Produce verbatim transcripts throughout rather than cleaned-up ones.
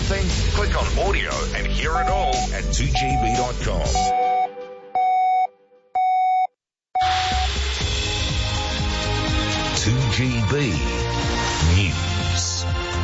something? Click on audio and hear it all at two G B dot com. two G B News.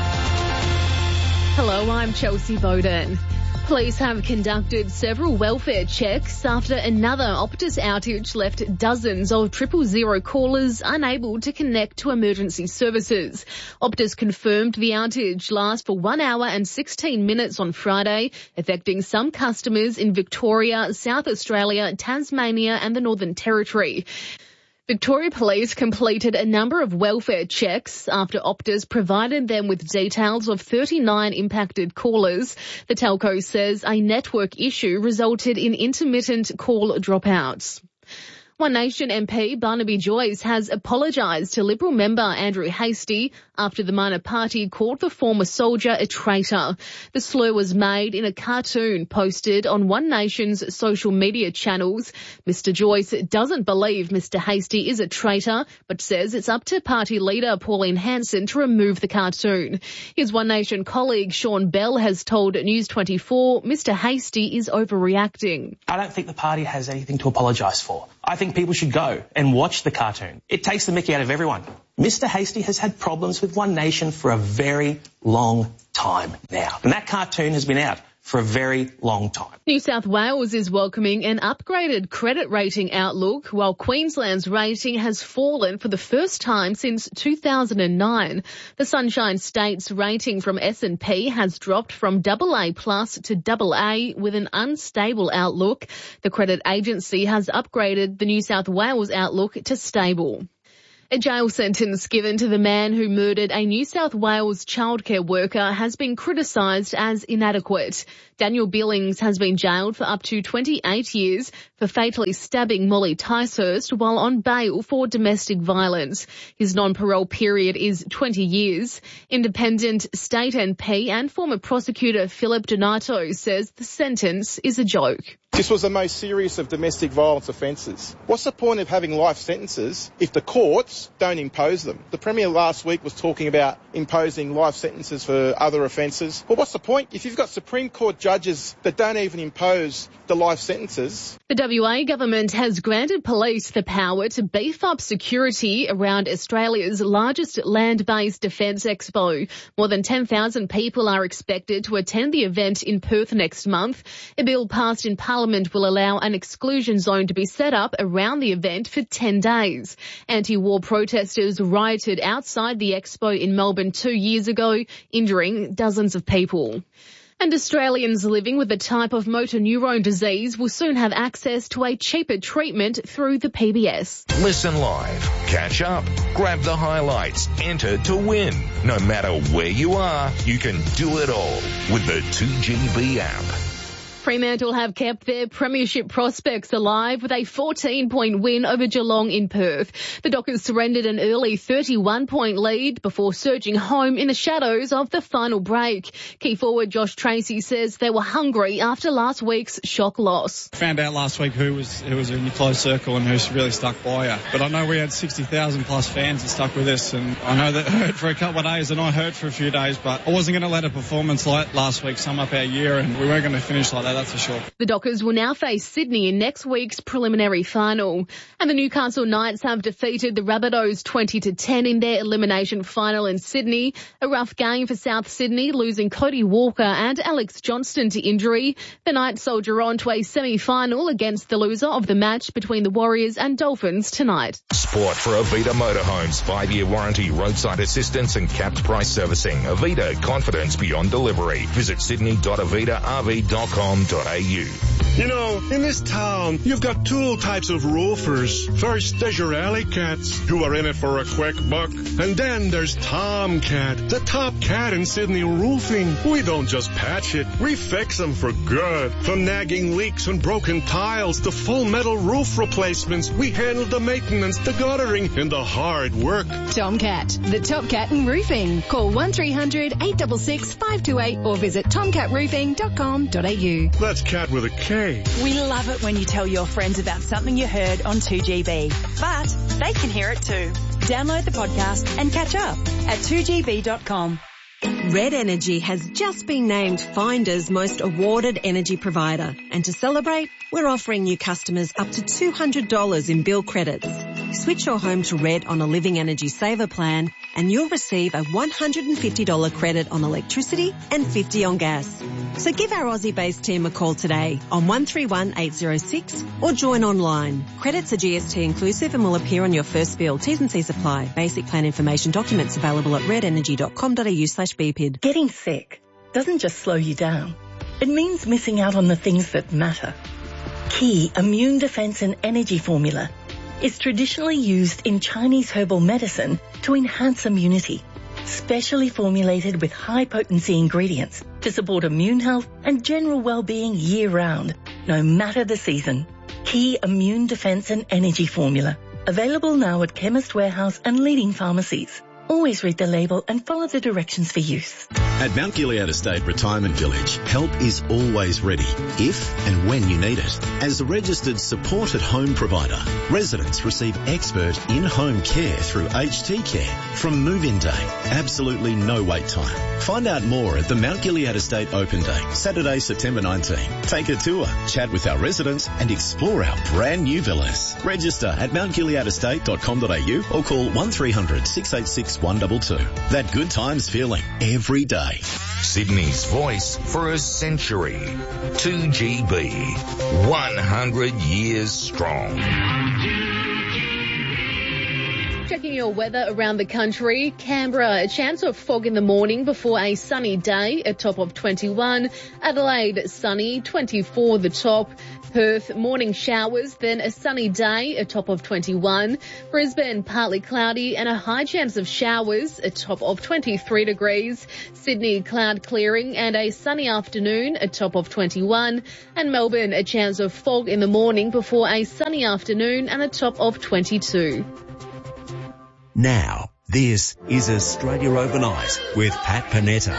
Hello, I'm Chelsea Bowden. Police have conducted several welfare checks after another Optus outage left dozens of triple zero callers unable to connect to emergency services. Optus confirmed the outage lasts for one hour and sixteen minutes on Friday, affecting some customers in Victoria, South Australia, Tasmania and the Northern Territory. Victoria Police completed a number of welfare checks after Optus provided them with details of thirty-nine impacted callers. The telco says a network issue resulted in intermittent call dropouts. One Nation M P Barnaby Joyce has apologised to Liberal member Andrew Hastie after the minor party called the former soldier a traitor. The slur was made in a cartoon posted on One Nation's social media channels. Mister Joyce doesn't believe Mister Hastie is a traitor, but says it's up to party leader Pauline Hanson to remove the cartoon. His One Nation colleague Sean Bell has told News twenty-four Mister Hastie is overreacting. I don't think the party has anything to apologise for. I think people should go and watch the cartoon. It takes the mickey out of everyone. Mister Hastie has had problems with One Nation for a very long time now. And that cartoon has been out for a very long time. New South Wales is welcoming an upgraded credit rating outlook, while Queensland's rating has fallen for the first time since two thousand nine. The Sunshine State's rating from S and P has dropped from double A plus to double A with an unstable outlook. The credit agency has upgraded the New South Wales outlook to stable. A jail sentence given to the man who murdered a New South Wales childcare worker has been criticised as inadequate. Daniel Billings has been jailed for up to twenty-eight years for fatally stabbing Molly Ticehurst while on bail for domestic violence. His non-parole period is twenty years. Independent state M P and former prosecutor Philip Donato says the sentence is a joke. This was the most serious of domestic violence offences. What's the point of having life sentences if the courts don't impose them? The Premier last week was talking about imposing life sentences for other offences. Well, what's the point if you've got Supreme Court judges that don't even impose the life sentences? The W A government has granted police the power to beef up security around Australia's largest land-based defence expo. More than ten thousand people are expected to attend the event in Perth next month. A bill passed in Parliament will allow an exclusion zone to be set up around the event for ten days. Anti-war protesters rioted outside the expo in Melbourne two years ago, injuring dozens of people. And Australians living with a type of motor neurone disease will soon have access to a cheaper treatment through the P B S. Listen live, catch up, grab the highlights, enter to win. No matter where you are, you can do it all with the two G B app. Fremantle have kept their premiership prospects alive with a fourteen-point win over Geelong in Perth. The Dockers surrendered an early thirty-one-point lead before surging home in the shadows of the final break. Key forward Josh Tracy says they were hungry after last week's shock loss. Found out last week who was who was in your close circle and who's really stuck by you. But I know we had sixty thousand plus fans that stuck with us, and I know that hurt for a couple of days and I hurt for a few days, but I wasn't going to let a performance like last week sum up our year, and we weren't going to finish like that. That's for sure. The Dockers will now face Sydney in next week's preliminary final. And the Newcastle Knights have defeated the Rabbitohs twenty to ten in their elimination final in Sydney. A rough game for South Sydney, losing Cody Walker and Alex Johnston to injury. The Knights soldier on to a semi-final against the loser of the match between the Warriors and Dolphins tonight. Sport for Avita Motorhomes. Five-year warranty, roadside assistance and capped price servicing. Avita, confidence beyond delivery. Visit sydney dot avita r v dot com dot a u. You know, in this town, you've got two types of roofers. First, there's your alley cats, who are in it for a quick buck. And then there's Tomcat, the top cat in Sydney roofing. We don't just patch it, we fix them for good. From nagging leaks and broken tiles to full metal roof replacements, we handle the maintenance, the guttering, and the hard work. Tomcat, the top cat in roofing. Call one three hundred, eight six six, five two eight or visit tomcat roofing dot com dot a u. That's cat with a K. We love it when you tell your friends about something you heard on two G B. But they can hear it too. Download the podcast and catch up at two G B dot com. Red Energy has just been named Finder's most awarded energy provider. And to celebrate, we're offering new customers up to two hundred dollars in bill credits. Switch your home to Red on a Living Energy Saver plan and you'll receive a one hundred fifty dollars credit on electricity and fifty dollars on gas. So give our Aussie-based team a call today on one three one eight zero six or join online. Credits are G S T inclusive and will appear on your first bill. T's and C's apply. Basic plan information documents available at redenergy dot com dot a u slash b p i d. Getting sick doesn't just slow you down. It means missing out on the things that matter. Key Immune Defense and Energy Formula is traditionally used in Chinese herbal medicine to enhance immunity, specially formulated with high-potency ingredients to support immune health and general well-being year-round, no matter the season. Key Immune Defense and Energy Formula, available now at Chemist Warehouse and leading pharmacies. Always read the label and follow the directions for use. At Mount Gilead Estate Retirement Village, help is always ready, if and when you need it. As a registered supported home provider, residents receive expert in-home care through H T Care from move-in day. Absolutely no wait time. Find out more at the Mount Gilead Estate Open Day, Saturday, September nineteenth. Take a tour, chat with our residents and explore our brand new villas. Register at mount gilead estate dot com dot a u or call one three hundred six eight six one two two. That good times feeling every day. Sydney's voice for a century. two G B. one hundred years strong. Checking your weather around the country. Canberra, a chance of fog in the morning before a sunny day, a top of twenty-one. Adelaide, sunny, twenty-four the top. Perth, morning showers, then a sunny day, a top of twenty-one. Brisbane, partly cloudy and a high chance of showers, a top of twenty-three degrees. Sydney, cloud clearing and a sunny afternoon, a top of twenty-one. And Melbourne, a chance of fog in the morning before a sunny afternoon and a top of twenty-two. Now, this is Australia Overnight with Pat Panetta.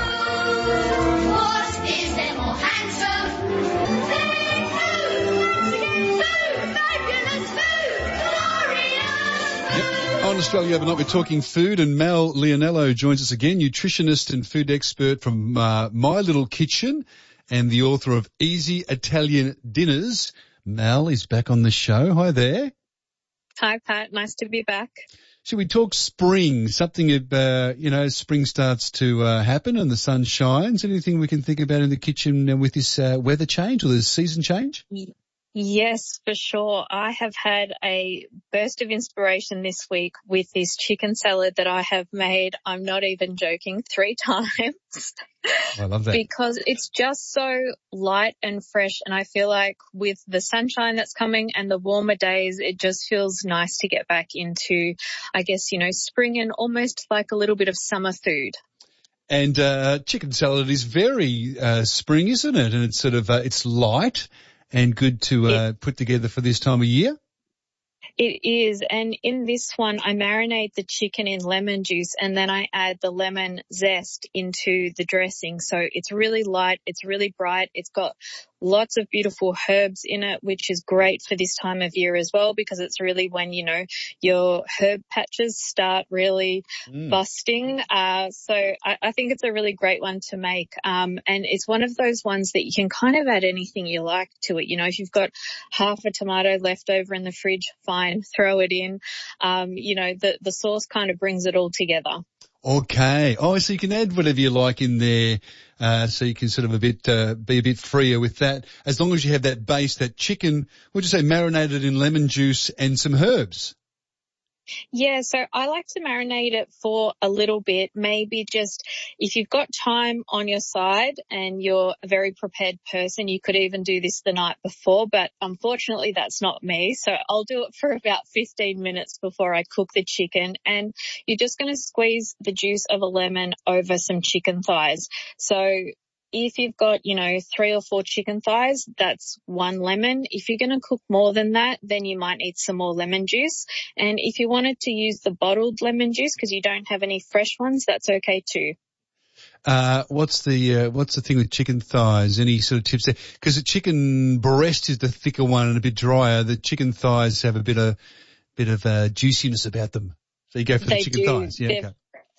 What is there more handsome than food? Food, fabulous food, glorious food. On Australia Overnight, we're talking food, and Mel Leonello joins us again, nutritionist and food expert from uh, My Little Kitchen and the author of Easy Italian Dinners. Mel is back on the show. Hi there. Hi, Pat. Nice to be back. Should we talk spring, something, uh, you know, spring starts to uh, happen and the sun shines? Anything we can think about in the kitchen with this uh, weather change or this season change? Yes, for sure. I have had a burst of inspiration this week with this chicken salad that I have made. I'm not even joking, three times. I love that. Because it's just so light and fresh, and I feel like with the sunshine that's coming and the warmer days, it just feels nice to get back into, I guess, you know, spring and almost like a little bit of summer food. And uh chicken salad is very uh spring, isn't it? And it's sort of, uh, it's light and good to uh it, put together for this time of year. It is, and in this one, I marinate the chicken in lemon juice and then I add the lemon zest into the dressing. So it's really light, it's really bright, it's got lots of beautiful herbs in it, which is great for this time of year as well, because it's really when, you know, your herb patches start really mm. busting. Uh, so I, I think it's a really great one to make. Um, and it's one of those ones that you can kind of add anything you like to it. You know, if you've got half a tomato left over in the fridge, fine, throw it in. Um, you know, the, the sauce kind of brings it all together. Okay. Oh, so you can add whatever you like in there, uh, so you can sort of a bit, uh, be a bit freer with that, as long as you have that base, that chicken, what'd you say, marinated in lemon juice and some herbs. Yeah, so I like to marinate it for a little bit, maybe just if you've got time on your side and you're a very prepared person, you could even do this the night before, but unfortunately that's not me. So I'll do it for about fifteen minutes before I cook the chicken, and you're just going to squeeze the juice of a lemon over some chicken thighs. So if you've got, you know, three or four chicken thighs, that's one lemon. If you're going to cook more than that, then you might need some more lemon juice. And if you wanted to use the bottled lemon juice because you don't have any fresh ones, that's okay too. Uh, what's the, uh, what's the thing with chicken thighs? Any sort of tips there? Because the chicken breast is the thicker one and a bit drier. The chicken thighs have a bit of, bit of, uh, juiciness about them. So you go for they the chicken do. thighs. Yeah. They're- okay.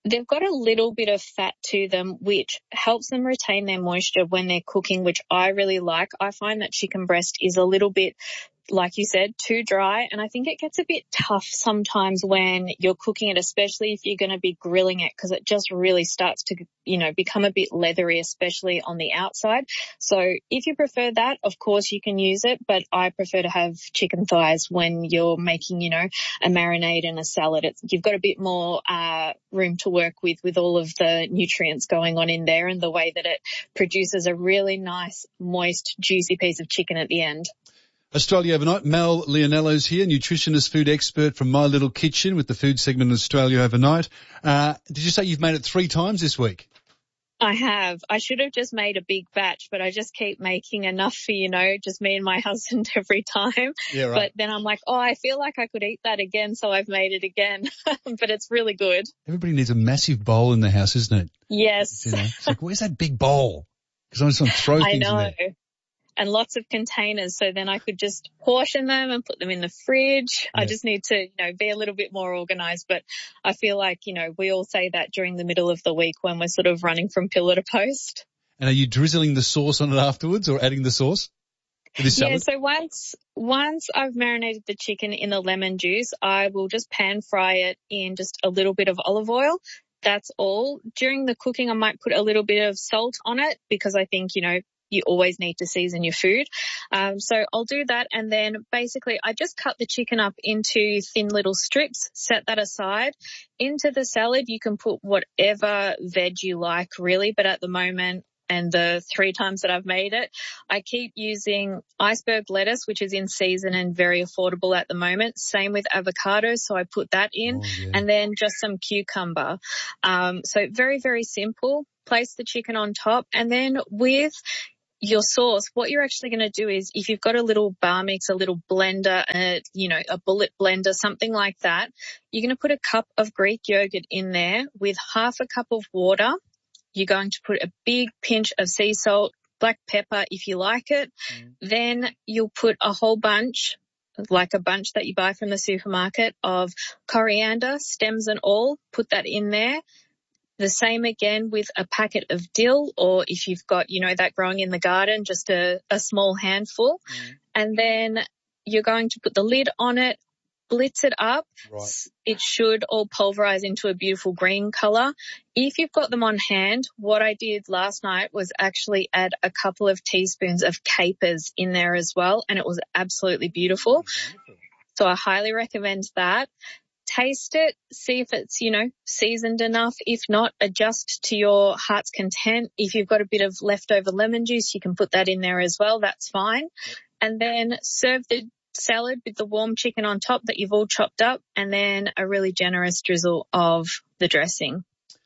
they've got a little bit of fat to them, which helps them retain their moisture when they're cooking, which I really like. I find that chicken breast is a little bit, like you said, too dry, and I think it gets a bit tough sometimes when you're cooking it, especially if you're going to be grilling it, because it just really starts to, you know, become a bit leathery, especially on the outside. So if you prefer that, of course you can use it, but I prefer to have chicken thighs when you're making, you know, a marinade and a salad. It's, you've got a bit more uh, room to work with, with all of the nutrients going on in there and the way that it produces a really nice, moist, juicy piece of chicken at the end. Australia Overnight, Mel Leonello's here, nutritionist, food expert from My Little Kitchen with the food segment of Australia Overnight. Uh, did you say you've made it three times this week? I have. I should have just made a big batch, but I just keep making enough for, you know, just me and my husband every time. Yeah, right. But then I'm like, oh, I feel like I could eat that again, so I've made it again. But it's really good. Everybody needs a massive bowl in the house, isn't it? Yes. You know, it's like, where's that big bowl? Because I'm just going to throw I things know. in there. And lots of containers, so then I could just portion them and put them in the fridge. Yeah. I just need to, you know, be a little bit more organized. But I feel like, you know, we all say that during the middle of the week when we're sort of running from pillar to post. And are you drizzling the sauce on it afterwards or adding the sauce to this salad? Yeah, so once once I've marinated the chicken in the lemon juice, I will just pan fry it in just a little bit of olive oil. That's all. During the cooking, I might put a little bit of salt on it because I think, you know, you always need to season your food. Um, so I'll do that. And then basically I just cut the chicken up into thin little strips, set that aside. Into the salad, you can put whatever veg you like really, but at the moment, and the three times that I've made it, I keep using iceberg lettuce, which is in season and very affordable at the moment. Same with avocado, so I put that in, oh, yeah. and then just some cucumber. Um, so very, very simple. Place the chicken on top, and then with your sauce, what you're actually going to do is if you've got a little bar mix, a little blender, uh, you know, a bullet blender, something like that, you're going to put a cup of Greek yogurt in there with half a cup of water. You're going to put a big pinch of sea salt, black pepper if you like it. Mm. Then you'll put a whole bunch, like a bunch that you buy from the supermarket, of coriander, stems and all. Put that in there. The same again with a packet of dill, or if you've got, you know, that growing in the garden, just a, a small handful. Mm. And then you're going to put the lid on it, blitz it up. Right. It should all pulverize into a beautiful green color. If you've got them on hand, what I did last night was actually add a couple of teaspoons of capers in there as well, and it was absolutely beautiful. Wonderful. So I highly recommend that. Taste it, see if it's, you know, seasoned enough. If not, adjust to your heart's content. If you've got a bit of leftover lemon juice, you can put that in there as well. That's fine. Yep. And then serve the salad with the warm chicken on top that you've all chopped up, and then a really generous drizzle of the dressing.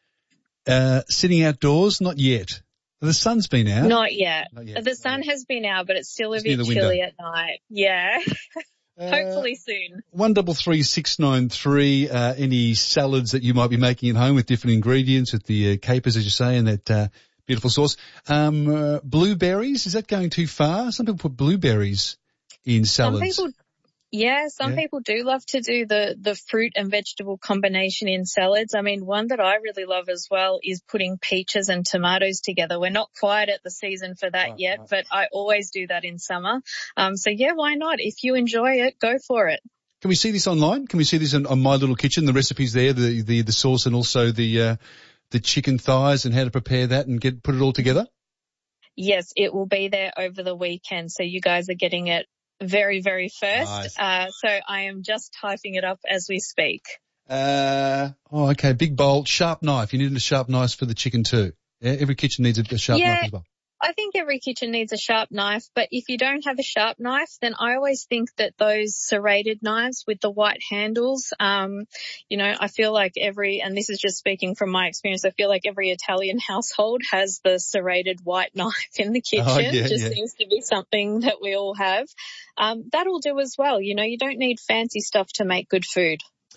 Uh, sitting outdoors? Not yet. The sun's been out. Not yet. Not yet. The sun has been out, but it's still a It's bit near the chilly window. at night. Yeah. Uh, Hopefully soon. One double three six nine three. Uh, any salads that you might be making at home with different ingredients, with the uh, capers, as you say, and that uh, beautiful sauce. Um, uh, blueberries, is that going too far? Some people put blueberries in salads. Some people, yeah, some Yeah. people do love to do the the fruit and vegetable combination in salads. I mean, one that I really love as well is putting peaches and tomatoes together. We're not quite at the season for that Right, yet, right. but I always do that in summer. Um, so yeah, why not? If you enjoy it, go for it. Can we see this online? Can we see this on, on My Little Kitchen? The recipe's there, the the, the sauce, and also the uh, the chicken thighs and how to prepare that and get put it all together? Yes, it will be there over the weekend. So you guys are getting it very, very first. Nice. Uh, so I am just typing it up as we speak. Uh, oh, okay. Big bowl, sharp knife. You need a sharp knife for the chicken too. Yeah, every kitchen needs a, a sharp Yeah. knife as well. I think every kitchen needs a sharp knife, but if you don't have a sharp knife, then I always think that those serrated knives with the white handles, um, you know, I feel like every, and this is just speaking from my experience, I feel like every Italian household has the serrated white knife in the kitchen. Oh, yeah, it just yeah. seems to be something that we all have. Um, that'll do as well. You know, you don't need fancy stuff to make good food.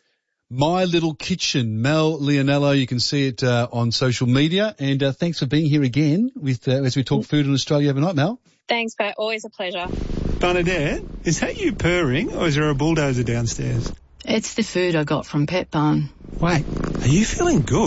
My Little Kitchen, Mel Leonello. You can see it uh, on social media. And uh, thanks for being here again with uh, as we talk food in Australia overnight, Mel. Thanks, Pat. Always a pleasure. Bernadette, is that you purring or is there a bulldozer downstairs? It's the food I got from Pet Barn. Wait, are you feeling good?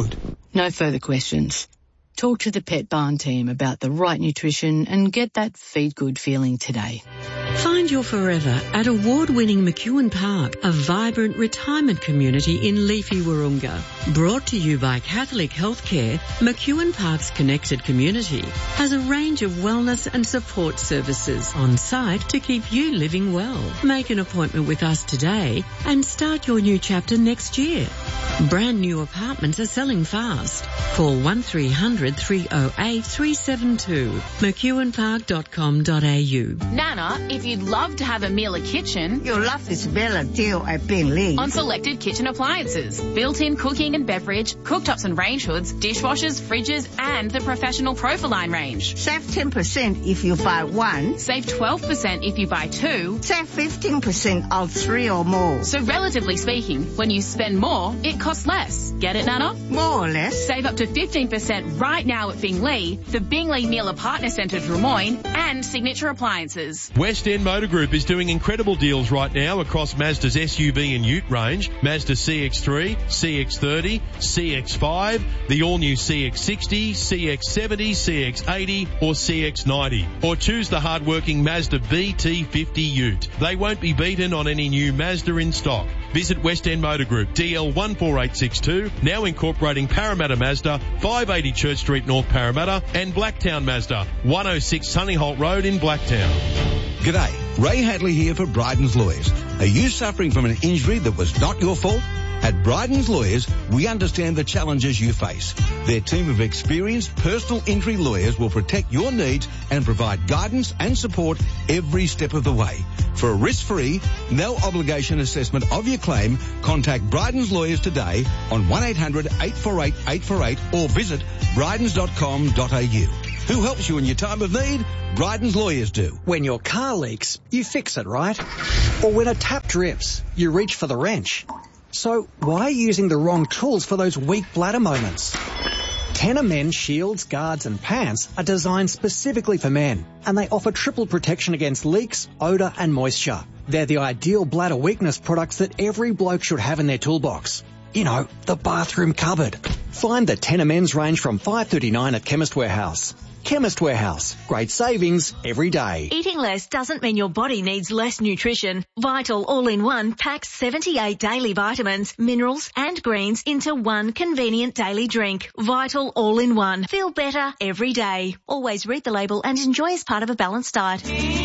No further questions. Talk to the Pet Barn team about the right nutrition and get that feed good feeling today. Find your forever at award-winning McEwen Park, a vibrant retirement community in leafy Wahroonga. Brought to you by Catholic Healthcare, McEwen Park's connected community has a range of wellness and support services on site to keep you living well. Make an appointment with us today and start your new chapter next year. Brand new apartments are selling fast. Call one three hundred three oh eight three seven two, mcewen park dot com dot a u. Nana, if you'd love to have a Miele kitchen, you'll love this Bella deal at Bentley. On selected kitchen appliances, built-in cooking and beverage, cooktops and range hoods, dishwashers, fridges, and the professional Profiline range. Save ten percent if you buy one. Save twelve percent if you buy two. Save fifteen percent on three or more. So relatively speaking, when you spend more, it costs less. Get it, Nana? More or less. Save up to fifteen percent right now at Bingley, the Bingley Miele Partner Centre Drummoyne, and Signature Appliances. West End Motor Group is doing incredible deals right now across Mazda's S U V and Ute range, Mazda C X three, C X thirty, C X five, the all-new C X sixty, C X seventy, C X eighty, or C X ninety. Or choose the hard-working Mazda B T fifty Ute. They won't be beaten on any new Mazda in stock. Visit West End Motor Group, D L one four eight six two, now incorporating Parramatta Mazda, five eighty Church Street, North Parramatta, and Blacktown Mazda, one oh six Sunnyholt Road in Blacktown. G'day, Ray Hadley here for Bryden's Lawyers. Are you suffering from an injury that was not your fault? At Bryden's Lawyers, we understand the challenges you face. Their team of experienced personal injury lawyers will protect your needs and provide guidance and support every step of the way. For a risk-free, no-obligation assessment of your claim, contact Bryden's Lawyers today on one eight hundred eight four eight eight four eight or visit brydens dot com dot a u. Who helps you in your time of need? Bryden's Lawyers do. When your car leaks, you fix it, right? Or when a tap drips, you reach for the wrench. So why are you using the wrong tools for those weak bladder moments? Tenor Men's shields, guards and pants are designed specifically for men, and they offer triple protection against leaks, odour and moisture. They're the ideal bladder weakness products that every bloke should have in their toolbox. You know, the bathroom cupboard. Find the Tenor Men's range from five thirty-nine at Chemist Warehouse. Chemist Warehouse. Great savings every day. Eating less doesn't mean your body needs less nutrition. Vital All-in-One packs seventy-eight daily vitamins, minerals and greens into one convenient daily drink. Vital All-in-One. Feel better every day. Always read the label and enjoy as part of a balanced diet.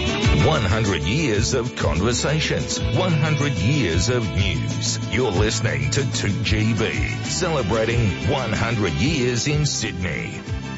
one hundred years of conversations, one hundred years of news. You're listening to two G B, celebrating one hundred years in Sydney.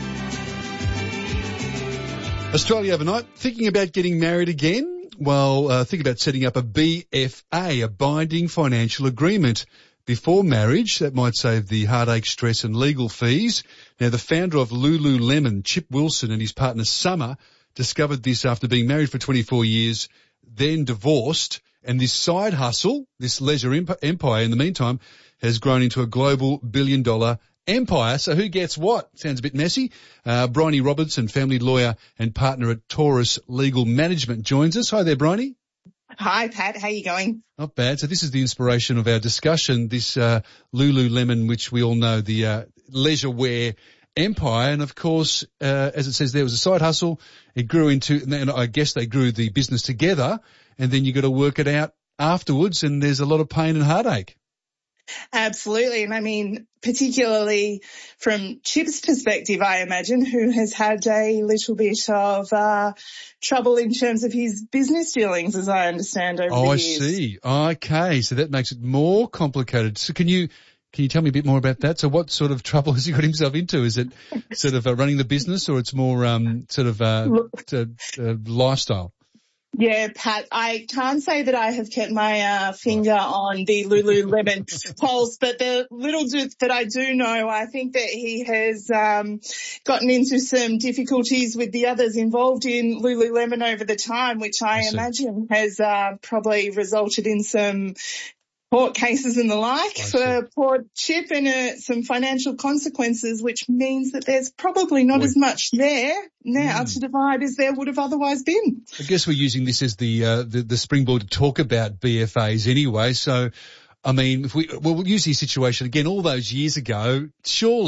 Australia overnight, thinking about getting married again? Well, uh, think about setting up a B F A, a binding financial agreement, before marriage. That might save the heartache, stress and legal fees. Now, the founder of Lululemon, Chip Wilson, and his partner Summer discovered this after being married for twenty-four years, then divorced, and this side hustle, this leisure emp- empire in the meantime, has grown into a global billion-dollar empire. So who gets what? Sounds a bit messy. Uh, Bryony Robertson, family lawyer and partner at Taurus Legal Management, joins us. Hi there, Bryony. Hi, Pat. How are you going? Not bad. So this is the inspiration of our discussion, this uh, Lululemon, which we all know, the uh, leisure wear empire. And, of course, uh, as it says, there was a side hustle. It grew into, and I guess they grew the business together, and then you got to work it out afterwards, and there's a lot of pain and heartache. Absolutely. And I mean, particularly from Chip's perspective, I imagine, who has had a little bit of uh, trouble in terms of his business dealings, as I understand, over oh, the years. Oh, I see. Okay. So that makes it more complicated. So can you, can you tell me a bit more about that? So what sort of trouble has he got himself into? Is it sort of uh, running the business, or it's more um, sort of uh, to, uh, lifestyle? Yeah, Pat, I can't say that I have kept my uh, finger on the Lululemon pulse, but the little that I do know, I think that he has um, gotten into some difficulties with the others involved in Lululemon over the time, which I, I imagine has uh, probably resulted in some court cases and the like for poor Chip, and uh, some financial consequences, which means that there's probably not Boy. as much there now mm. to divide as there would have otherwise been. I guess we're using this as the, uh, the, the springboard to talk about B F As anyway. So, I mean, if we, well, we'll use the situation again all those years ago. Surely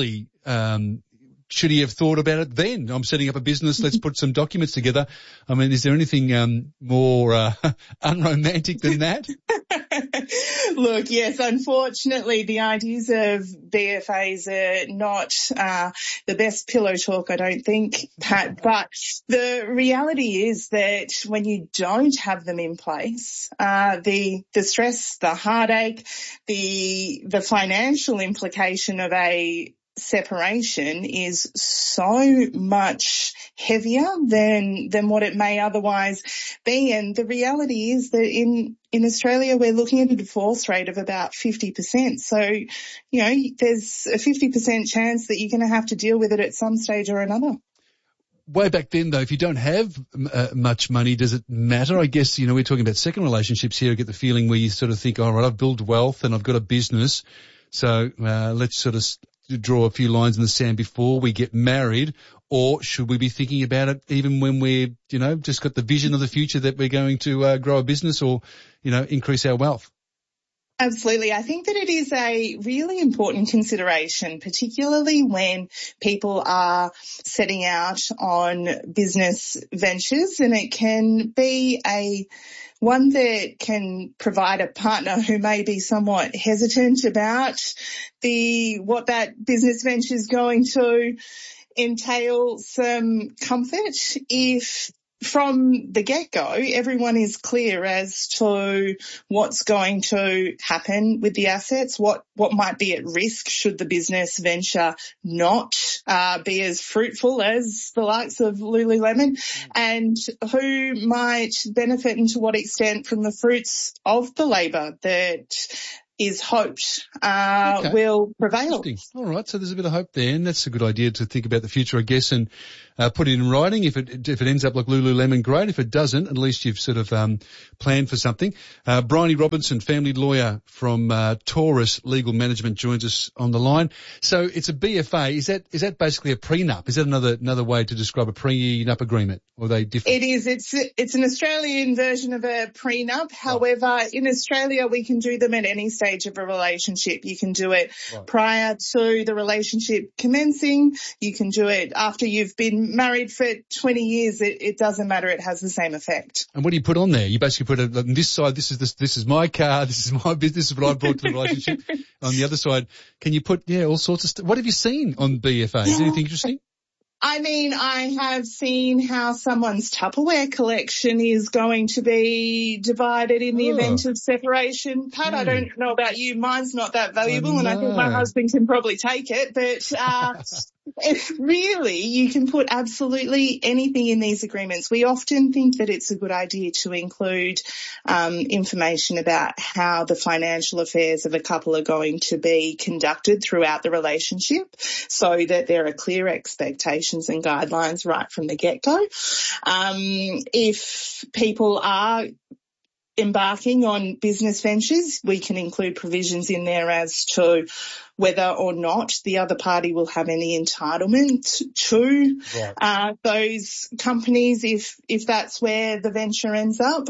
Um, should he have thought about it then? I'm setting up a business. Let's put some documents together. I mean, is there anything um, more uh, unromantic than that? Look, yes, unfortunately, the ideas of B F As are not uh, the best pillow talk, I don't think, Pat. But the reality is that when you don't have them in place, uh, the the stress, the heartache, the the financial implication of a separation is so much heavier than than what it may otherwise be. And the reality is that in in Australia we're looking at a divorce rate of about fifty percent. So, you know, there's a fifty percent chance that you're going to have to deal with it at some stage or another. Way back then, though, if you don't have uh, much money, does it matter? I guess, you know, we're talking about second relationships here. I get the feeling where you sort of think, all right, I've built wealth and I've got a business, so uh, let's sort of draw a few lines in the sand before we get married. Or should we be thinking about it even when we're, you know, just got the vision of the future that we're going to uh, grow a business or, you know, increase our wealth? Absolutely. I think that it is a really important consideration, particularly when people are setting out on business ventures, and it can be a one that can provide a partner who may be somewhat hesitant about the what that business venture is going to entail some comfort if from the get-go everyone is clear as to what's going to happen with the assets, what what might be at risk should the business venture not uh, be as fruitful as the likes of Lululemon, and who might benefit and to what extent from the fruits of the labour that is hoped uh, okay. will prevail. All right, so there's a bit of hope there, and that's a good idea to think about the future, I guess, and uh, put it in writing. If it if it ends up like Lululemon, great. If it doesn't, at least you've sort of um, planned for something. Uh, Bryony Robinson, family lawyer from uh, Taurus Legal Management, joins us on the line. So it's a B F A. Is that is that basically a prenup? Is that another another way to describe a prenup agreement, or are they different? It is. It's it's an Australian version of a prenup. However, in Australia, we can do them at any stage of a relationship. You can do it right prior to the relationship commencing. You can do it after you've been married for twenty years. It, it doesn't matter. It has the same effect. And what do you put on there? You basically put it on this side. This is this. This is my car. This is my business. This is what I brought to the relationship. On the other side, can you put yeah all sorts of stuff? What have you seen on B F A? Is Yeah. anything interesting? I mean, I have seen how someone's Tupperware collection is going to be divided in the Oh. event of separation. Pat, I Hmm. don't know about you. Mine's not that valuable, I and I think my know. husband can probably take it. But uh, it really, you can put absolutely anything in these agreements. We often think that it's a good idea to include um, information about how the financial affairs of a couple are going to be conducted throughout the relationship, so that there are clear expectations and guidelines right from the get-go. Um, if people are embarking on business ventures, we can include provisions in there as to whether or not the other party will have any entitlement to Right. uh, those companies if if that's where the venture ends up.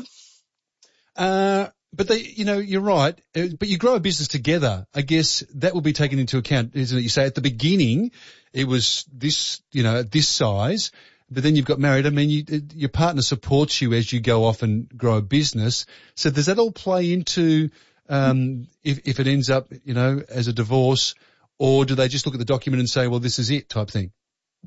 Uh, but they, you know, you're right. uh, But you grow a business together. I guess that will be taken into account, isn't it? You say at the beginning it was this, you know, at this size, but then you've got married. I mean, you, your partner supports you as you go off and grow a business. So does that all play into um, if if it ends up, you know, as a divorce, or do they just look at the document and say, well, this is it type thing?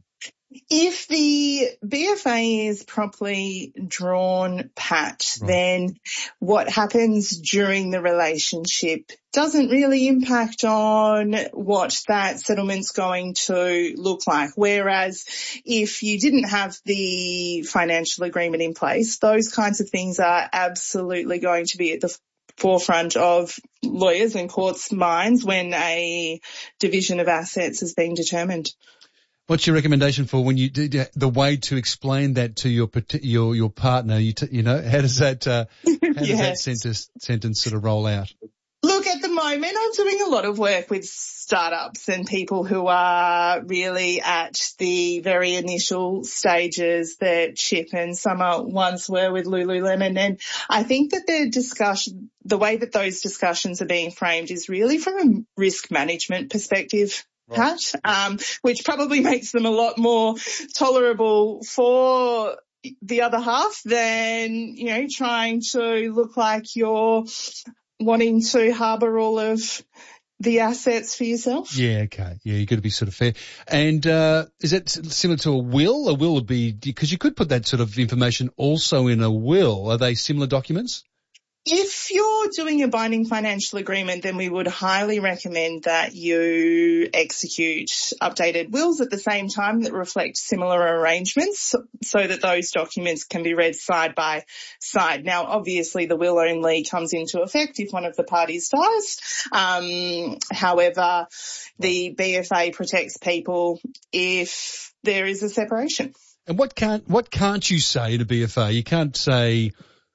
If the B F A is properly drawn, Pat, Right. then what happens during the relationship doesn't really impact on what that settlement's going to look like. Whereas if you didn't have the financial agreement in place, those kinds of things are absolutely going to be at the forefront of lawyers and courts' minds when a division of assets is being determined. What's your recommendation for when you do the way to explain that to your parti- your your partner? You t- you know, how does that uh, how does that Yes. sentence sentence sort of roll out? Look, at the moment, I'm doing a lot of work with startups and people who are really at the very initial stages that chip, and some are once were with Lululemon. And I think that the discussion, the way that those discussions are being framed is really from a risk management perspective. Pat, um, which probably makes them a lot more tolerable for the other half than, you know, trying to look like you're wanting to harbour all of the assets for yourself. Yeah, okay. Yeah, you've got to be sort of fair. And uh, is that similar to a will? A will would be, because you could put that sort of information also in a will. Are they similar documents? If you're doing a binding financial agreement, then we would highly recommend that you execute updated wills at the same time that reflect similar arrangements so that those documents can be read side by side. Now, obviously, the will only comes into effect if one of the parties dies. Um, however, the B F A protects people if there is a separation. And what can't what can't you say in a B F A? You can't say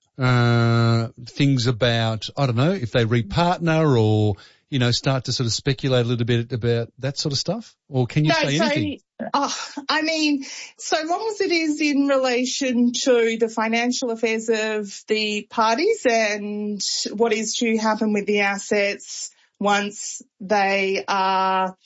uh things about, I don't know, if they repartner or, you know, start to sort of speculate a little bit about that sort of stuff? Or can you no, say so, anything? Oh, I mean, so long as it is in relation to the financial affairs of the parties and what is to happen with the assets once they are,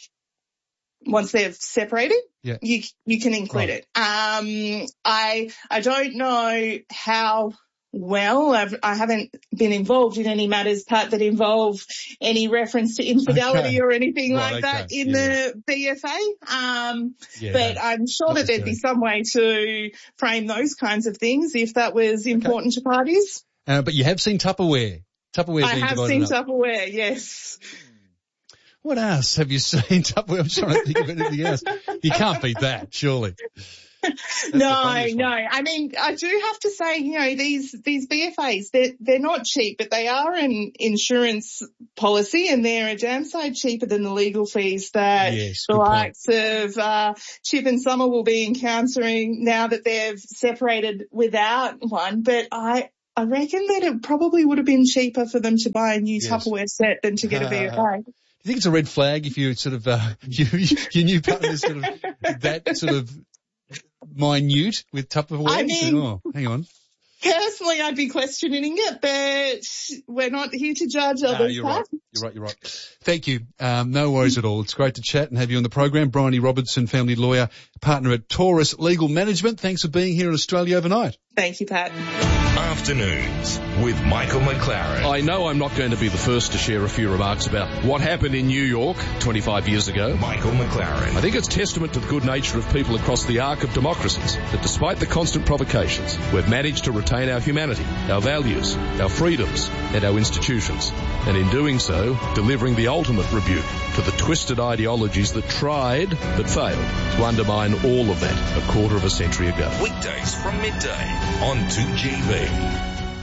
once they've separated, yeah. you you can include Right. it. Um, I I don't know how well, I've, I haven't been involved in any matters, Pat, that involve any reference to infidelity Okay. or anything Right, like okay. that in Yeah. the B F A. Um, Yeah, but no, I'm sure not that there'd be necessarily. some way to frame those kinds of things if that was important to parties. Uh, but you have seen Tupperware. Tupperware I being have divided seen up. Tupperware, yes. What else have you seen Tupperware? I'm trying to think of anything else. You can't beat that, surely. No, no. I mean, I do have to say, you know, these, these B F As, they're, they're not cheap, but they are an insurance policy and they're a damn sight cheaper than the legal fees that Yes, the good point. likes of, uh, Chip and Summer will be encountering now that they've separated without one. But I, I reckon that it probably would have been cheaper for them to buy a new Yes. Tupperware set than to get a B F A. Do you think it's a red flag if you sort of, uh, you, your new partner's sort of that sort of minute with Tupperware? I mean- oh, hang on. Personally, I'd be questioning it, but we're not here to judge No, others. you're Pat. right. You're right. You're right. Thank you. Um, no worries at all. It's great to chat and have you on the program. Bryony Robertson, family lawyer, partner at Taurus Legal Management. Thanks for being here in Australia overnight. Thank you, Pat. Afternoons with Michael McLaren. I know I'm not going to be the first to share a few remarks about what happened in New York twenty-five years ago. Michael McLaren. I think it's testament to the good nature of people across the arc of democracies that despite the constant provocations, we've managed to retain our humanity, our values, our freedoms, and our institutions. And in doing so, delivering the ultimate rebuke to the twisted ideologies that tried, but failed, to undermine all of that a quarter of a century ago. Weekdays from midday on two G B.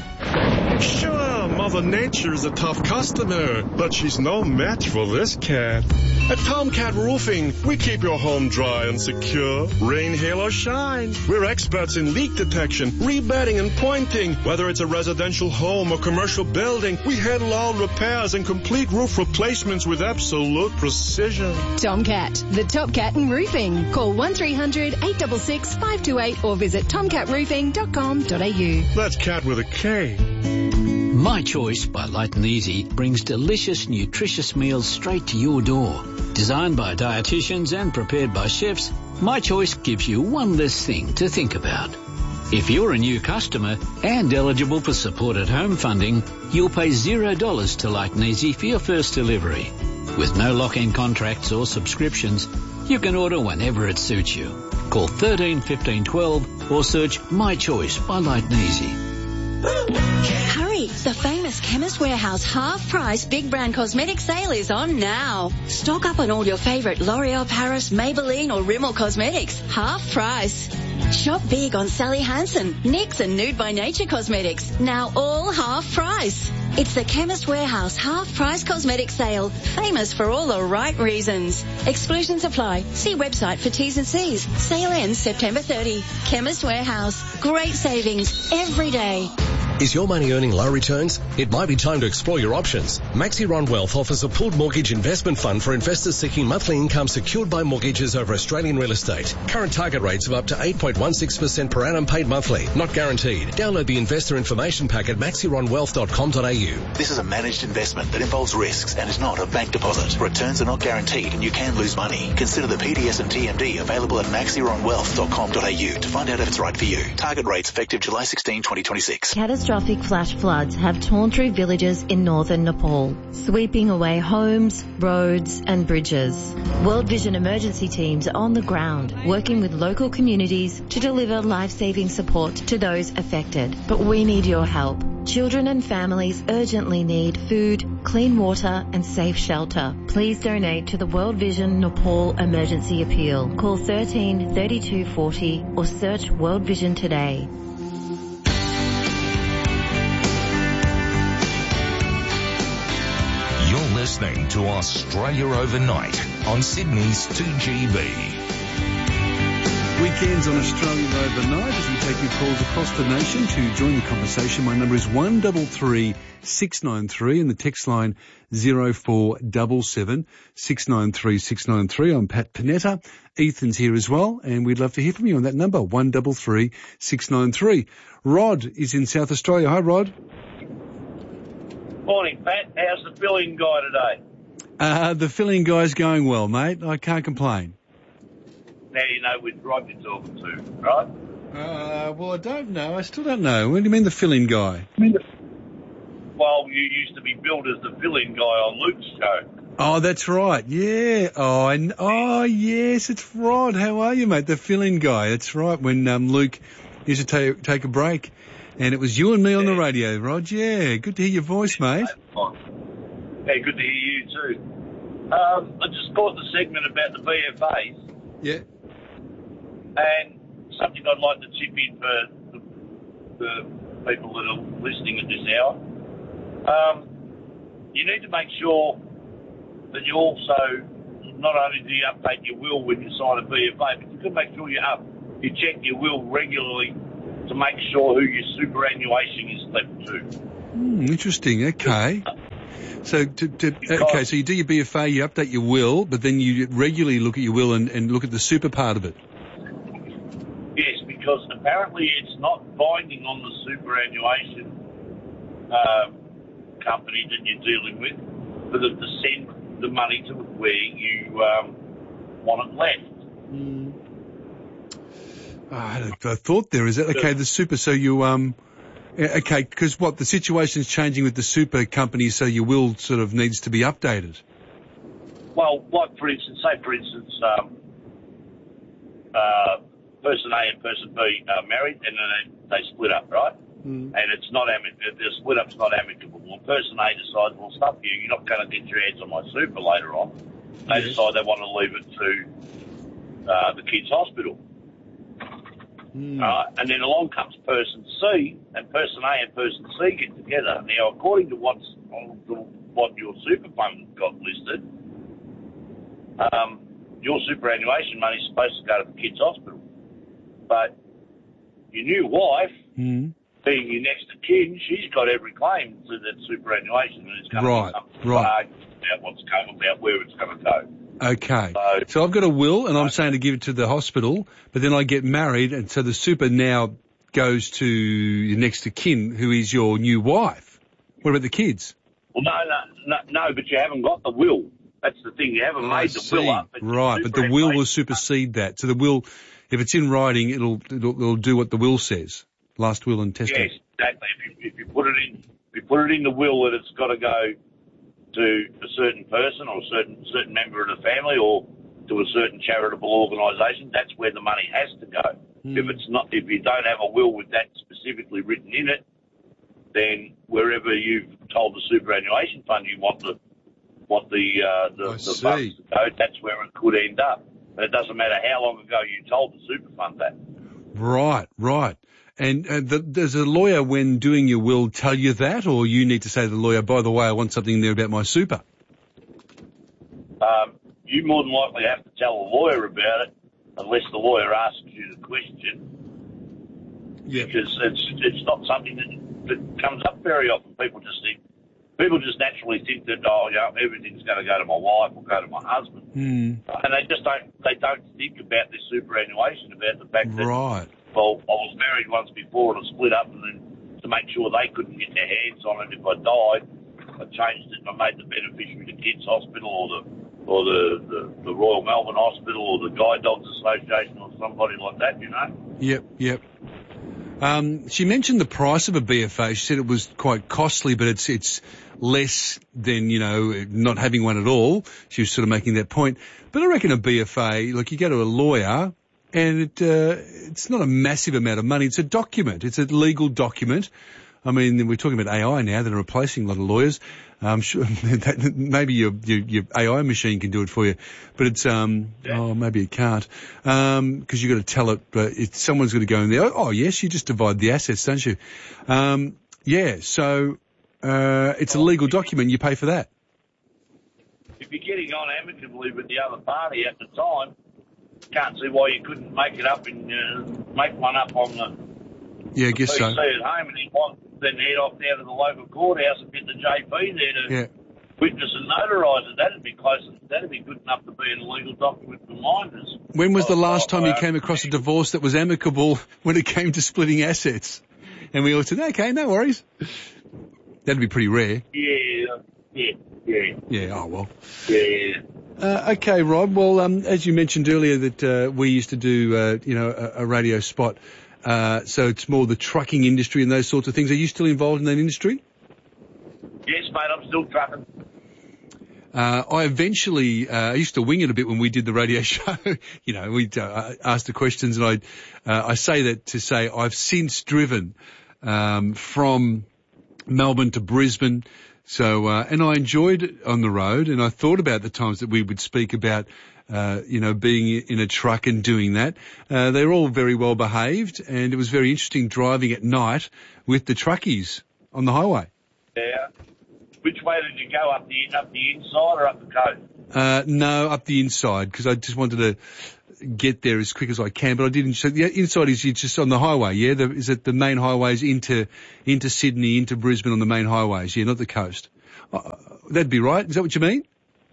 Sure, Mother Nature's a tough customer, but she's no match for this cat. At Tomcat Roofing, we keep your home dry and secure, rain, hail, or shine. We're experts in leak detection, rebedding, and pointing. Whether it's a residential home or commercial building, we handle all repairs and complete roof replacements with absolute precision. Tomcat, the top cat in roofing. Call one three hundred, eight six six, five two eight or visit tomcat roofing dot com dot a u. That's cat with a K. My Choice by Light and Easy brings delicious, nutritious meals straight to your door. Designed by dietitians and prepared by chefs, My Choice gives you one less thing to think about. If you're a new customer and eligible for supported home funding, you'll pay zero dollars to Light and Easy for your first delivery. With no lock-in contracts or subscriptions, you can order whenever it suits you. Call thirteen fifteen twelve or search My Choice by Light and Easy. Hurry! The famous Chemist Warehouse half-price big brand cosmetic sale is on now. Stock up on all your favourite L'Oreal Paris, Maybelline or Rimmel cosmetics. Half price. Shop big on Sally Hansen, NYX and Nude by Nature cosmetics. Now all half price. It's the Chemist Warehouse half-price cosmetic sale. Famous for all the right reasons. Exclusions apply. See website for T's and C's. Sale ends September thirtieth. Chemist Warehouse. Great savings every day. Is your money earning low returns? It might be time to explore your options. Maxiron Wealth offers a pooled mortgage investment fund for investors seeking monthly income secured by mortgages over Australian real estate. Current target rates of up to eight point one six percent per annum paid monthly, not guaranteed. Download the investor information pack at maxiron wealth dot com dot a u. This is a managed investment that involves risks and is not a bank deposit. Returns are not guaranteed and you can lose money. Consider the P D S and T M D available at maxiron wealth dot com dot a u to find out if it's right for you. Target rates effective July sixteenth, twenty twenty-six. Catastrophic flash floods have torn through villages in northern Nepal, sweeping away homes, roads and bridges. World Vision emergency teams are on the ground, working with local communities to deliver life-saving support to those affected. But we need your help. Children and families urgently need food, clean water and safe shelter. Please donate to the World Vision Nepal Emergency Appeal. Call thirteen thirty-two forty or search World Vision today. You're listening to Australia Overnight on Sydney's two G B. Weekends on Australia Overnight as we take your calls across the nation. To join the conversation, my number is one three three six nine three and the text line zero four seven seven six nine three six nine three. I'm Pat Panetta. Ethan's here as well, and we'd love to hear from you on that number, one three three six nine three. Rod is in South Australia. Hi, Rod. Morning, Pat. How's the fill-in guy today? Uh, the filling guy's going well, mate. I can't complain. Now you know which Rod you're talking to, right? Uh, well, I don't know. I still don't know. What do you mean the filling guy? I mean the... Well, you used to be billed as the fill-in guy on Luke's show. Oh, that's right. Yeah. Oh, I, oh, yes, it's Rod. How are you, mate? The filling guy. That's right. When um, Luke used to take take a break, and it was you and me on the radio, Rod. Yeah. Good to hear your voice, mate. Yeah, good to hear you too. Um, I just caught the segment about the V F As. Yeah. And something I'd like to chip in for the, the people that are listening at this hour. Um, you need to make sure that you also, not only do you update your will when you sign a V F A, but you can make sure you up, you check your will regularly to make sure who your superannuation is left to. Hmm, interesting. Okay. So, to, to, okay, so you do your B F A, you update your will, but then you regularly look at your will and, and look at the super part of it. Yes, because apparently it's not binding on the superannuation uh, company that you're dealing with for them to send the money to where you um, want it left. Mm. Oh, I, had a, I thought there is it. Okay, the super. So you um, okay, because what the situation's changing with the super company, so your will sort of needs to be updated. Well, like for instance, say for instance, um, uh, person A and person B are married and then they, they split up, right? Mm. And it's not amicable. The split up's not amicable. Well, person A decides, well, stuff you, you're not going to get your hands on my super later on. They yes. decide they want to leave it to uh, the kids' hospital. Mm. Uh, and then along comes person C, and person A and person C get together. Now, according to what's what your super fund got listed, um, your superannuation money is supposed to go to the kids' hospital. But your new wife, mm. being your next of kin, she's got every claim to that superannuation, and it's going right, to be right. about what's come about where it's going to go. Okay. So, so I've got a will, and I'm saying to give it to the hospital, but then I get married, and so the super now goes to your next of kin, who is your new wife. What about the kids? Well, no, no, no, no, but you haven't got the will. That's the thing. You haven't oh, made I the see. will up. But right, but the will will supersede that. So the will, if it's in writing, it'll it'll, it'll do what the will says. Last will and testament. Yes, exactly. If you, if you put it in, if you put it in the will that it's got to go to a certain person or a certain certain member of the family or to a certain charitable organisation, that's where the money has to go. Mm. If it's not, if you don't have a will with that specifically written in it, then wherever you've told the superannuation fund you want the what the uh, the, the funds to go, that's where it could end up. And it doesn't matter how long ago you told the super fund that. Right, right. And uh, the, does a lawyer, when doing your will, tell you that, or you need to say to the lawyer, by the way, I want something there about my super? Um, you more than likely have to tell a lawyer about it, unless the lawyer asks you the question. Yeah. Because it's it's not something that it comes up very often. People just think, people just naturally think that, oh, you know, everything's going to go to my wife or go to my husband. Mm. And they just don't, they don't think about this superannuation, about the fact that, Right. well, I was married once before and it split up, and then to make sure they couldn't get their hands on it if I died, I changed it and I made the beneficiary the Kids Hospital or the or the, the, the Royal Melbourne Hospital or the Guide Dogs Association or somebody like that, you know? Yep, yep. Um, she mentioned the price of a B F A. She said it was quite costly, but it's it's less than, you know, not having one at all. She was sort of making that point. But I reckon a B F A, look, you go to a lawyer and it uh, it's not a massive amount of money. It's a document. It's a legal document. I mean, we're talking about A I now that are replacing a lot of lawyers. I'm sure that maybe your, your your A I machine can do it for you, but it's um yeah. oh maybe it can't um because you got to tell it. But it's someone's got to go in there. Oh yes, you just divide the assets, don't you? Um yeah. So uh it's a legal document. You pay for that. If you're getting on amicably with the other party at the time, can't see why you couldn't make it up and uh, make one up on the yeah, I guess P C so. at home, and then want, then head off down to the local courthouse and get the J P there to yeah. witness and notarise it. That'd be close. That'd be good enough to be in a legal document for minders. When was the last oh, time you uh, came across a divorce that was amicable when it came to splitting assets? And we all said, okay, no worries. That'd be pretty rare. Yeah, yeah, yeah. Yeah, oh well. Yeah. Uh, okay, Rod. Well, um, as you mentioned earlier that uh, we used to do, uh, you know, a, a radio spot. Uh, so it's more the trucking industry and those sorts of things. Are you still involved in that industry? Yes, mate, I'm still trucking. Uh, I eventually, uh, I used to wing it a bit when we did the radio show. you know, we'd uh, ask the questions, and I, uh, I say that to say I've since driven, um, from Melbourne to Brisbane. So, uh, and I enjoyed it on the road, and I thought about the times that we would speak about, uh, you know, being in a truck and doing that. Uh, they were all very well behaved, and it was very interesting driving at night with the truckies on the highway. Yeah. Which way did you go? Up the up the inside or up the coast? Uh, no, up the inside, because I just wanted to get there as quick as I can, but I didn't. So the inside is just on the highway, yeah? The, is it the main highways into into Sydney, into Brisbane on the main highways, yeah, not the coast? Uh, that'd be right. Is that what you mean?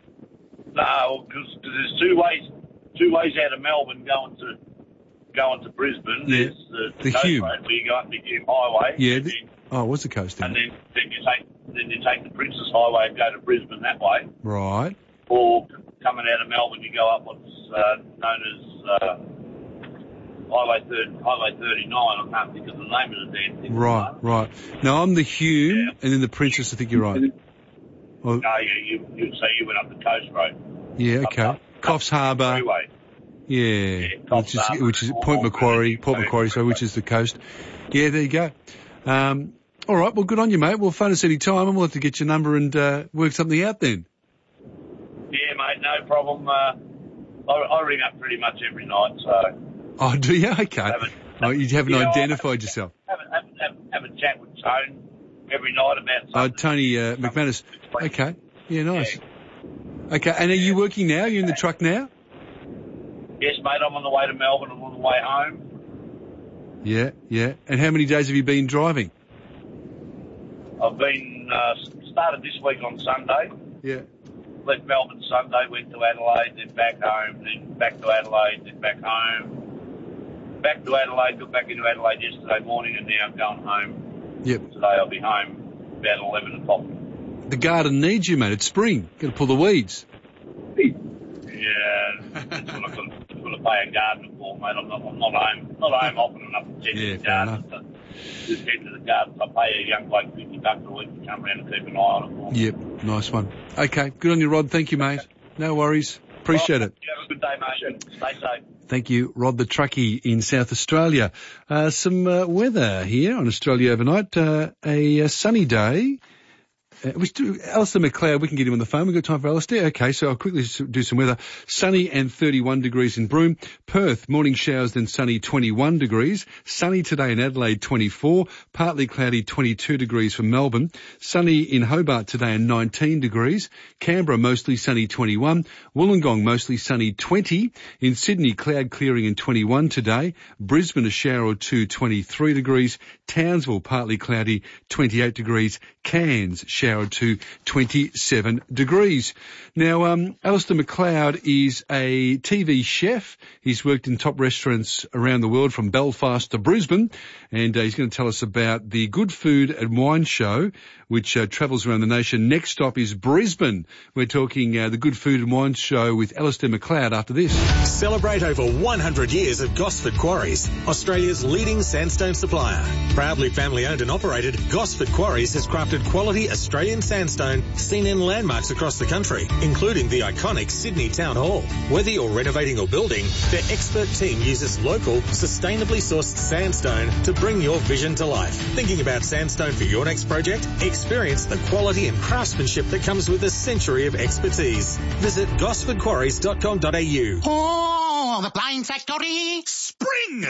No, because there's two ways two ways out of Melbourne going to going to Brisbane. Yeah. There's the, the, The coast Hume. road where you go up the Hume Highway. Yeah. And The, then, oh, what's the coast then? and then, then you take then you take the Princess Highway and go to Brisbane that way. Right. Or coming out of Melbourne, you go up what's uh, known as uh, Highway thirty, Highway thirty-nine. I can't think of the name of the damn thing. Right, right. No, I'm the Hume, yeah. and then the Princess. I think you're right. Well, no, you, you, you so you went up the coast road. Yeah, okay. Up, Coffs Harbour. Freeway. Yeah, yeah which is Harbour, which is Point Macquarie, Port Macquarie, so which is the coast. Yeah, there you go. Um, all right, well, good on you, mate. We'll phone us any time, and we'll have to get your number and uh, work something out then. Yeah, mate, no problem. Uh, I, I ring up pretty much every night, so. Oh, do you? Okay. Have a, oh, you haven't you know, identified have, yourself. Have, have, have, have a chat with Tone every night about something. Oh, Tony uh, McManus. Okay. Yeah, nice. Yeah. Okay, and are you working now? Are you in the truck now? Yes, mate, I'm on the way to Melbourne. I'm on the way home. Yeah, yeah. And how many days have you been driving? I've been, uh, started this week on Sunday. Yeah. Left Melbourne Sunday, went to Adelaide, then back home, then back to Adelaide, then back home. Back to Adelaide, got back into Adelaide yesterday morning, and now I'm going home. Yep. Today I'll be home about eleven o'clock. The garden needs you, mate. It's spring. Got to pull the weeds. Yeah, that's what I've got to, got to pay a gardener for, mate. I'm not, I'm not home, not home often enough to tend yeah, to the garden. To, to tend to the garden. I pay a young bloke fifty bucks a week to come around and keep an eye on it for me. Yep, nice one. Okay, good on you, Rod. Thank you, mate. No worries. Appreciate well, it. You have a good day, mate. Stay safe. Thank you, Rod the Truckie in South Australia. Uh, some uh, weather here on Australia overnight. Uh, a, a sunny day. Uh, we do, Alistair McLeod, we can get him on the phone. We've got time for Alistair. Okay, so I'll quickly do some weather. Sunny and thirty-one degrees in Broome. Perth, morning showers, then sunny, twenty-one degrees. Sunny today in Adelaide, twenty-four. Partly cloudy, twenty-two degrees for Melbourne. Sunny in Hobart today and nineteen degrees. Canberra, mostly sunny, twenty-one. Wollongong, mostly sunny, twenty. In Sydney, cloud clearing and twenty-one today. Brisbane, a shower or two, twenty-three degrees. Townsville, partly cloudy, twenty-eight degrees. Cairns, shower to twenty-seven degrees. Now, um, Alistair McLeod is a T V chef. He's worked in top restaurants around the world from Belfast to Brisbane, and uh, he's going to tell us about the Good Food and Wine Show, which uh, travels around the nation. Next stop is Brisbane. We're talking uh, the Good Food and Wine Show with Alistair McLeod after this. Celebrate over one hundred years of Gosford Quarries, Australia's leading sandstone supplier. Proudly family owned and operated, Gosford Quarries has crafted quality Australian sandstone seen in landmarks across the country, including the iconic Sydney Town Hall. Whether you're renovating or building, their expert team uses local, sustainably sourced sandstone to bring your vision to life. Thinking about sandstone for your next project? Experience the quality and craftsmanship that comes with a century of expertise. Visit gosford quarries dot com dot a u. Oh, the Blind Factory! Spring!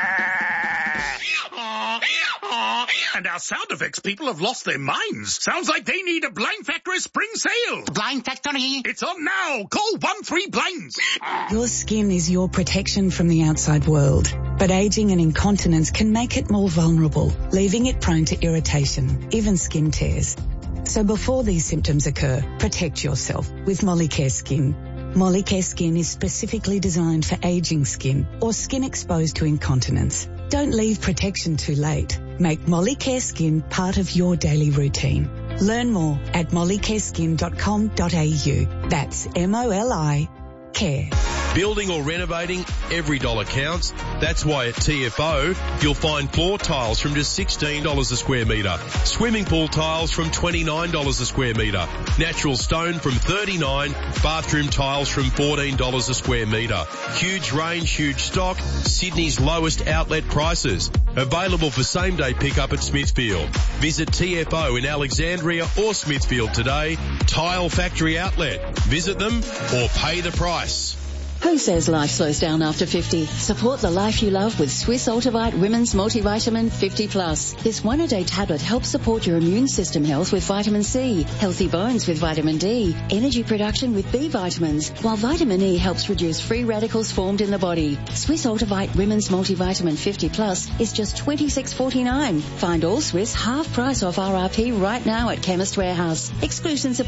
And our sound effects people have lost their minds. Sounds like they need a Blind Factory spring sale. The Blind Factory. It's on now. Call one three blinds. Your skin is your protection from the outside world, but aging and incontinence can make it more vulnerable, leaving it prone to irritation, even skin tears. So before these symptoms occur, protect yourself with Molicare Skin. Molicare Skin is specifically designed for aging skin or skin exposed to incontinence. Don't leave protection too late. Make Molicare Skin part of your daily routine. Learn more at molicare skin dot com dot a u. That's M O L I care. Building or renovating, every dollar counts. That's why at T F O, you'll find floor tiles from just sixteen dollars a square metre, swimming pool tiles from twenty-nine dollars a square metre, natural stone from thirty-nine dollars, bathroom tiles from fourteen dollars a square metre. Huge range, huge stock, Sydney's lowest outlet prices. Available for same-day pickup at Smithfield. Visit T F O in Alexandria or Smithfield today. Tile Factory Outlet. Visit them or pay the price. Who says life slows down after fifty? Support the life you love with Swiss Ultivite Women's Multivitamin fifty plus. This one-a-day tablet helps support your immune system health with vitamin C, healthy bones with vitamin D, energy production with B vitamins, while vitamin E helps reduce free radicals formed in the body. Swiss Ultivite Women's Multivitamin fifty plus is just twenty-six forty-nine. Find all Swiss half price off R R P right now at Chemist Warehouse. Exclusions